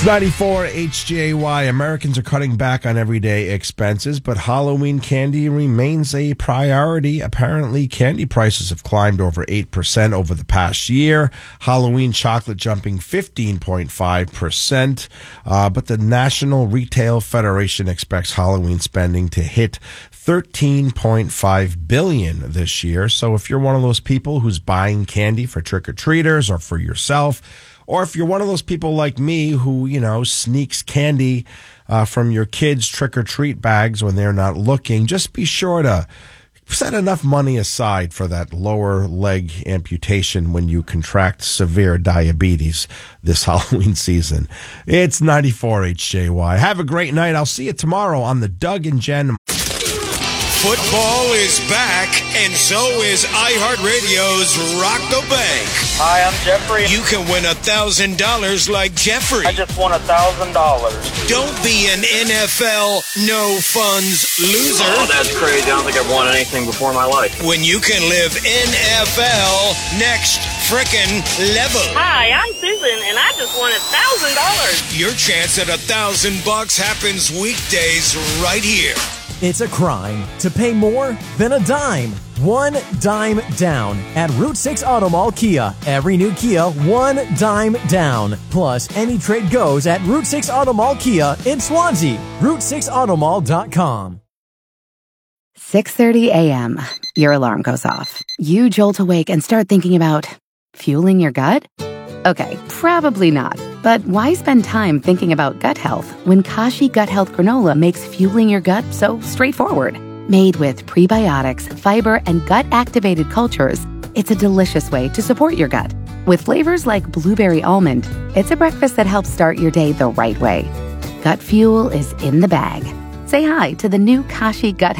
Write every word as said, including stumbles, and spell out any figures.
ninety-four H J Y. Americans are cutting back on everyday expenses, but Halloween candy remains a priority. Apparently, candy prices have climbed over eight percent over the past year. Halloween chocolate jumping fifteen point five percent. Uh, but the National Retail Federation expects Halloween spending to hit thirteen point five billion dollars this year. So if you're one of those people who's buying candy for trick-or-treaters or for yourself, or if you're one of those people like me who, you know, sneaks candy uh, from your kids' trick-or-treat bags when they're not looking, just be sure to set enough money aside for that lower leg amputation when you contract severe diabetes this Halloween season. It's ninety-four H J Y. Have a great night. I'll see you tomorrow on the Doug and Jen. Football is back, and so is iHeartRadio's Rock the Bank. Hi, I'm Jeffrey. You can win one thousand dollars like Jeffrey. I just won one thousand dollars. Don't be an N F L no-funds loser. Oh, that's crazy. I don't think I've won anything before in my life. When you can live N F L next frickin' level. Hi, I'm Susan, and I just won one thousand dollars. Your chance at one thousand bucks happens weekdays right here. It's a crime to pay more than a dime. One dime down at Route six Auto Mall Kia. Every new Kia, one dime down. Plus, any trade goes at Route six Auto Mall Kia in Swansea. Route six auto mall dot com. six thirty a.m. Your alarm goes off. You jolt awake and start thinking about fueling your gut? Okay, probably not. But why spend time thinking about gut health when Kashi Gut Health Granola makes fueling your gut so straightforward? Made with prebiotics, fiber, and gut-activated cultures, it's a delicious way to support your gut. With flavors like blueberry almond, it's a breakfast that helps start your day the right way. Gut fuel is in the bag. Say hi to the new Kashi Gut